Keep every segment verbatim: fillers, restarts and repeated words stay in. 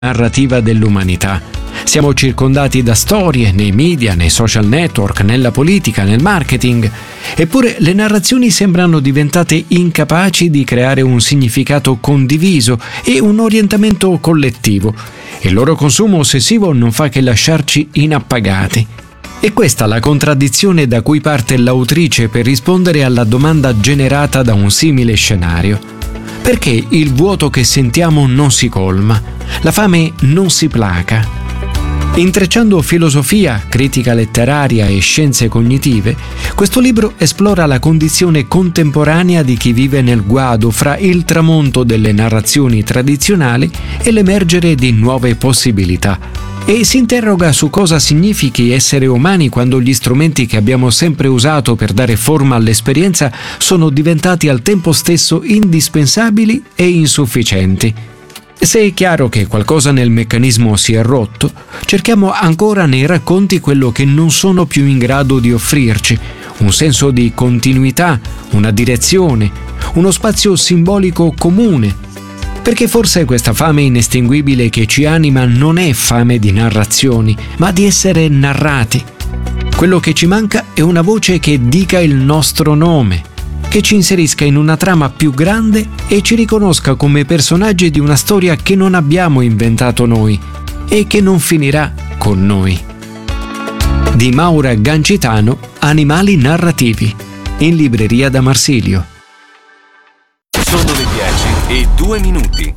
narrativa dell'umanità. Siamo circondati da storie nei media, nei social network, nella politica, nel marketing. Eppure le narrazioni sembrano diventate incapaci di creare un significato condiviso e un orientamento collettivo. Il loro consumo ossessivo non fa che lasciarci inappagati. È questa la contraddizione da cui parte l'autrice per rispondere alla domanda generata da un simile scenario. Perché il vuoto che sentiamo non si colma? La fame non si placa? Intrecciando filosofia, critica letteraria e scienze cognitive, questo libro esplora la condizione contemporanea di chi vive nel guado fra il tramonto delle narrazioni tradizionali e l'emergere di nuove possibilità. E si interroga su cosa significhi essere umani quando gli strumenti che abbiamo sempre usato per dare forma all'esperienza sono diventati al tempo stesso indispensabili e insufficienti. Se è chiaro che qualcosa nel meccanismo si è rotto, cerchiamo ancora nei racconti quello che non sono più in grado di offrirci: un senso di continuità, una direzione, uno spazio simbolico comune. Perché forse questa fame inestinguibile che ci anima non è fame di narrazioni, ma di essere narrati. Quello che ci manca è una voce che dica il nostro nome, che ci inserisca in una trama più grande e ci riconosca come personaggi di una storia che non abbiamo inventato noi e che non finirà con noi. Di Maura Gancitano, Animali narrativi, in libreria da Marsilio. Sono le dieci e due minuti.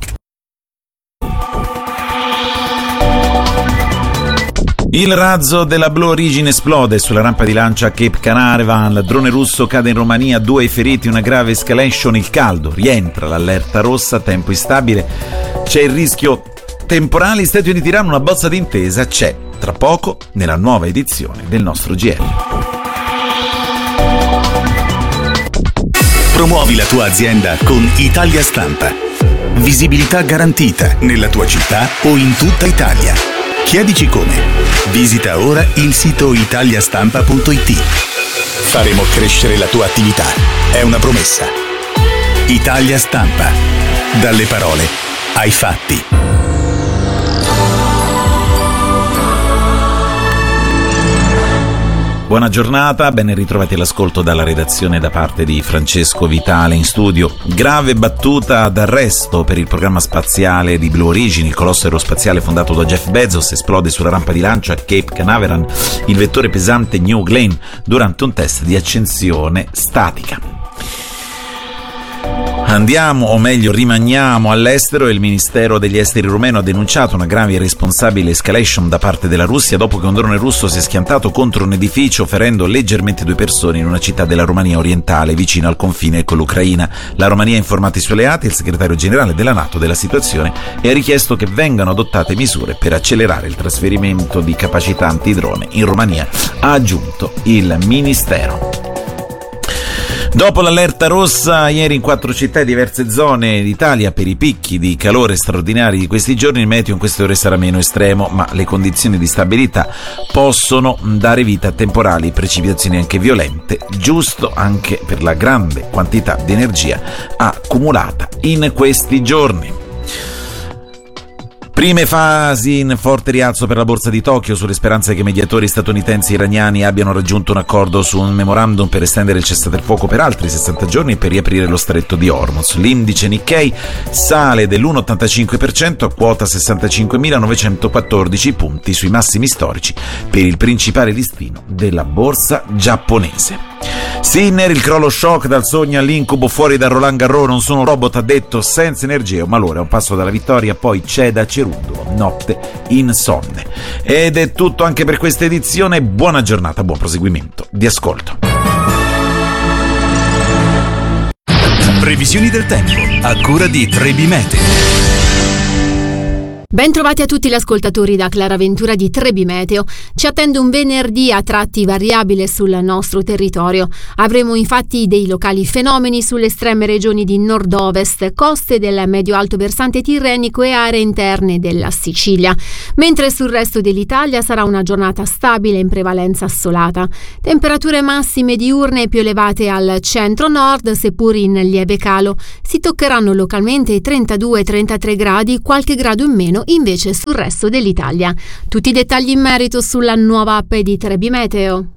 Il razzo della Blue Origin esplode sulla rampa di lancio a Cape Canaveral. Il drone russo cade in Romania, due feriti, una grave escalation. Il caldo, rientra l'allerta rossa, tempo instabile, c'è il rischio temporale. Gli Stati Uniti diranno una bozza d'intesa, c'è tra poco nella nuova edizione del nostro G R. Promuovi la tua azienda con Italia Stampa. Visibilità garantita nella tua città o in tutta Italia. Chiedici come. Visita ora il sito italiastampa punto it. Faremo crescere la tua attività. È una promessa. Italia Stampa. Dalle parole ai fatti. Buona giornata, ben ritrovati all'ascolto dalla redazione da parte di Francesco Vitale in studio. Grave battuta d'arresto per il programma spaziale di Blue Origin, il colosso aerospaziale fondato da Jeff Bezos. Esplode sulla rampa di lancio a Cape Canaveral il vettore pesante New Glenn durante un test di accensione statica. Andiamo, o meglio rimaniamo all'estero. Il Ministero degli Esteri rumeno ha denunciato una grave e irresponsabile escalation da parte della Russia dopo che un drone russo si è schiantato contro un edificio ferendo leggermente due persone in una città della Romania orientale vicino al confine con l'Ucraina. La Romania ha informato i suoi alleati, il segretario generale della NATO, della situazione e ha richiesto che vengano adottate misure per accelerare il trasferimento di capacità antidrone in Romania, ha aggiunto il Ministero. Dopo l'allerta rossa, ieri in quattro città e diverse zone d'Italia per i picchi di calore straordinari di questi giorni, il meteo in queste ore sarà meno estremo, ma le condizioni di stabilità possono dare vita a temporali e precipitazioni anche violente, giusto anche per la grande quantità di energia accumulata in questi giorni. Prime fasi in forte rialzo per la borsa di Tokyo sulle speranze che i mediatori statunitensi e iraniani abbiano raggiunto un accordo su un memorandum per estendere il cessate il fuoco per altri sessanta giorni e per riaprire lo stretto di Hormuz. L'indice Nikkei sale dell'uno virgola ottantacinque per cento a quota sessantacinquemilanovecentquattordici punti sui massimi storici per il principale listino della borsa giapponese. Sinner, il crollo shock dal sogno all'incubo fuori da Roland Garros, non sono robot, ha detto, senza energia o malore, a un passo dalla vittoria, poi c'è da Cerundolo, notte insonne. Ed è tutto anche per questa edizione, buona giornata, buon proseguimento di ascolto. Previsioni del tempo, a cura di Trebi Meteo. Ben trovati a tutti gli ascoltatori da Clara Ventura di Trebi Meteo. Ci attende un venerdì a tratti variabile sul nostro territorio. Avremo infatti dei locali fenomeni sulle estreme regioni di nord-ovest, coste del medio-alto versante tirrenico e aree interne della Sicilia, mentre sul resto dell'Italia sarà una giornata stabile in prevalenza assolata. Temperature massime diurne più elevate al centro-nord, seppur in lieve calo. Si toccheranno localmente i trentadue trentatré gradi, qualche grado in meno meno invece sul resto dell'Italia. Tutti i dettagli in merito sulla nuova app di Trebi Meteo.